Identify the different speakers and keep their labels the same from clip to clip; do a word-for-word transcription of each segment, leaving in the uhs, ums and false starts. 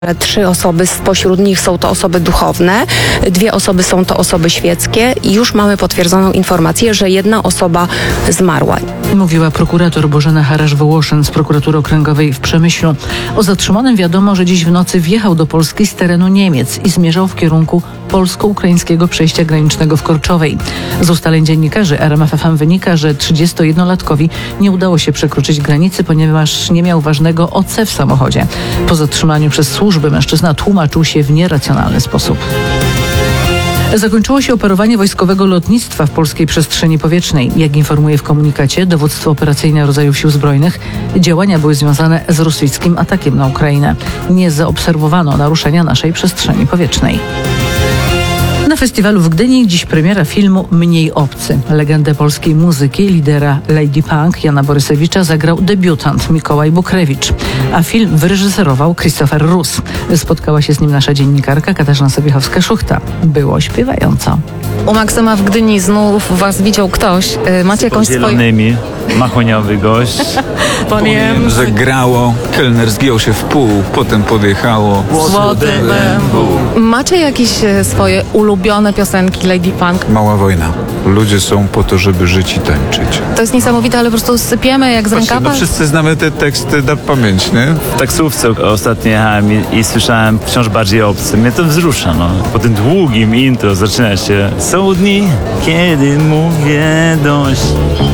Speaker 1: Trzy osoby spośród nich są to osoby duchowne, dwie osoby są to osoby świeckie i już mamy potwierdzoną informację, że jedna osoba zmarła.
Speaker 2: Mówiła prokurator Bożena Harasz-Wołoszyn z prokuratury okręgowej w Przemyślu. O zatrzymanym wiadomo, że dziś w nocy wjechał do Polski z terenu Niemiec i zmierzał w kierunku polsko-ukraińskiego przejścia granicznego w Korczowej. Z ustaleń dziennikarzy R M F F M wynika, że trzydziestojednolatkowi nie udało się przekroczyć granicy, ponieważ nie miał ważnego O C w samochodzie. Po zatrzymaniu przez służby mężczyzna tłumaczył się w nieracjonalny sposób. Zakończyło się operowanie wojskowego lotnictwa w polskiej przestrzeni powietrznej. Jak informuje w komunikacie Dowództwo Operacyjne Rodzajów Sił Zbrojnych, działania były związane z rosyjskim atakiem na Ukrainę. Nie zaobserwowano naruszenia naszej przestrzeni powietrznej. Na festiwalu w Gdyni dziś premiera filmu Mniej obcy. Legendę polskiej muzyki, lidera Lady Punk Jana Borysewicza zagrał debiutant Mikołaj Bukrewicz, a film wyreżyserował Christopher Rus. Spotkała się z nim nasza dziennikarka Katarzyna Sobiechowska-Szuchta. Było śpiewająco.
Speaker 3: U Maksyma w Gdyni znów was widział ktoś. Macie jakąś swoją...
Speaker 4: zielonymi, machoniowy gość.
Speaker 3: Powiem,
Speaker 5: że grało, kelner zgiął się w pół, potem podjechało.
Speaker 3: Złoty bębu. Macie jakieś e, swoje ulubione piosenki Lady Punk?
Speaker 5: Mała wojna. Ludzie są po to, żeby żyć i tańczyć.
Speaker 3: To jest niesamowite, ale po prostu sypiemy jak z
Speaker 5: Właśnie,
Speaker 3: rękawa.
Speaker 5: no wszyscy znamy te teksty na pamięć, nie?
Speaker 4: W taksówce ostatnio jechałem i, i słyszałem wciąż bardziej obcy. Mnie to wzrusza, no. Po tym długim intro zaczyna się. Są dni, kiedy mówię dość.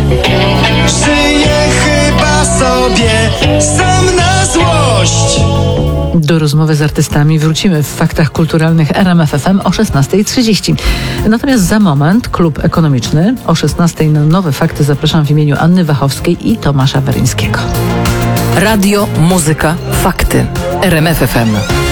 Speaker 6: Żyję chyba sobie sam na złość.
Speaker 2: Do rozmowy z artystami wrócimy w Faktach Kulturalnych R M F F M o szesnasta trzydzieści. Natomiast za moment Klub Ekonomiczny. O szesnastej na nowe fakty zapraszam w imieniu Anny Wachowskiej i Tomasza Weryńskiego.
Speaker 7: Radio, muzyka, fakty. R M F F M.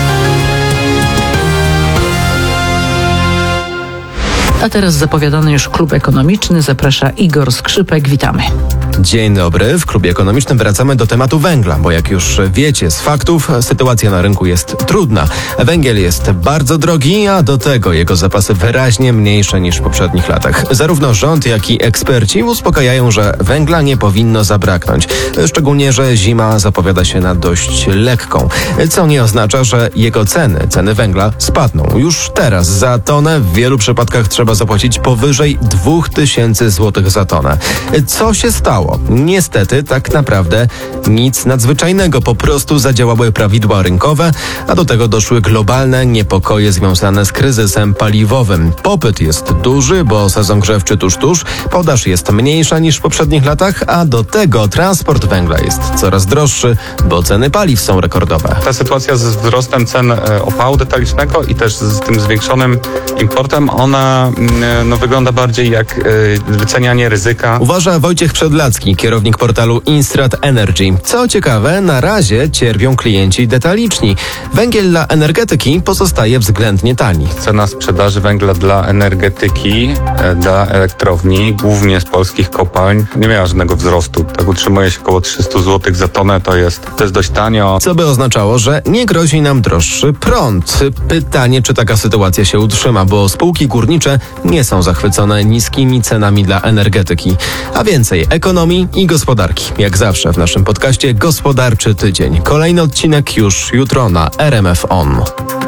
Speaker 2: A teraz zapowiadany już Klub Ekonomiczny. Zaprasza Igor Skrzypek. Witamy.
Speaker 8: Dzień dobry. W Klubie Ekonomicznym wracamy do tematu węgla, bo jak już wiecie z faktów, sytuacja na rynku jest trudna. Węgiel jest bardzo drogi, a do tego jego zapasy wyraźnie mniejsze niż w poprzednich latach. Zarówno rząd, jak i eksperci uspokajają, że węgla nie powinno zabraknąć. Szczególnie, że zima zapowiada się na dość lekką, co nie oznacza, że jego ceny, ceny węgla spadną. Już teraz za tonę w wielu przypadkach trzeba zapłacić powyżej dwóch tysięcy złotych za tonę. Co się stało? Niestety tak naprawdę nic nadzwyczajnego, po prostu zadziałały prawidła rynkowe, a do tego doszły globalne niepokoje związane z kryzysem paliwowym. Popyt jest duży, bo sezon grzewczy tuż tuż, podaż jest mniejsza niż w poprzednich latach, a do tego transport węgla jest coraz droższy, bo ceny paliw są rekordowe.
Speaker 9: Ta sytuacja z wzrostem cen opału detalicznego i też z tym zwiększonym importem, ona no, wygląda bardziej jak wycenianie ryzyka.
Speaker 8: Uważa Wojciech Przedlacki, kierownik portalu Instrat Energy. Co ciekawe, na razie cierpią klienci detaliczni. Węgiel dla energetyki pozostaje względnie tani.
Speaker 9: Cena sprzedaży węgla dla energetyki, dla elektrowni, głównie z polskich kopalń, nie miała żadnego wzrostu. Tak utrzymuje się około trzysta złotych za tonę, to jest, to jest dość tanio.
Speaker 8: Co by oznaczało, że nie grozi nam droższy prąd. Pytanie, czy taka sytuacja się utrzyma, bo spółki górnicze nie są zachwycone niskimi cenami dla energetyki. A więcej ekonomii i gospodarki. Jak zawsze w naszym podcaście Gospodarczy Tydzień. Kolejny odcinek już jutro na R M F On.